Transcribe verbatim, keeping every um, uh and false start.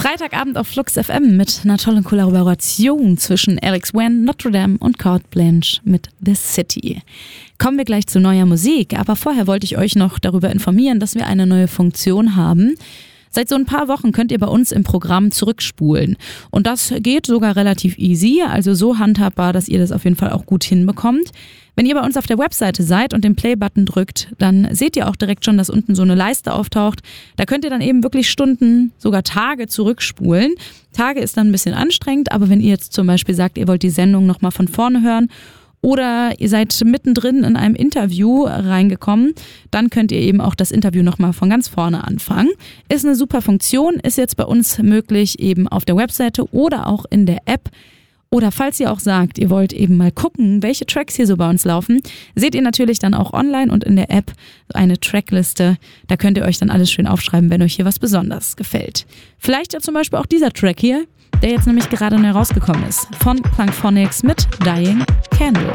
Freitagabend auf Flux F M mit einer tollen Kollaboration zwischen Alex Wen, Notre Dame und Carte Blanche mit The City. Kommen wir gleich zu neuer Musik, aber vorher wollte ich euch noch darüber informieren, dass wir eine neue Funktion haben. Seit so ein paar Wochen könnt ihr bei uns im Programm zurückspulen. Und das geht sogar relativ easy, also so handhabbar, dass ihr das auf jeden Fall auch gut hinbekommt. Wenn ihr bei uns auf der Webseite seid und den Play-Button drückt, dann seht ihr auch direkt schon, dass unten so eine Leiste auftaucht. Da könnt ihr dann eben wirklich Stunden, sogar Tage zurückspulen. Tage ist dann ein bisschen anstrengend, aber wenn ihr jetzt zum Beispiel sagt, ihr wollt die Sendung nochmal von vorne hören, oder ihr seid mittendrin in einem Interview reingekommen, dann könnt ihr eben auch das Interview nochmal von ganz vorne anfangen. Ist eine super Funktion, ist jetzt bei uns möglich eben auf der Webseite oder auch in der App. Oder falls ihr auch sagt, ihr wollt eben mal gucken, welche Tracks hier so bei uns laufen, seht ihr natürlich dann auch online und in der App eine Trackliste. Da könnt ihr euch dann alles schön aufschreiben, wenn euch hier was besonders gefällt. Vielleicht ja zum Beispiel auch dieser Track hier, der jetzt nämlich gerade neu rausgekommen ist, von Plunktonics mit Dying Candle.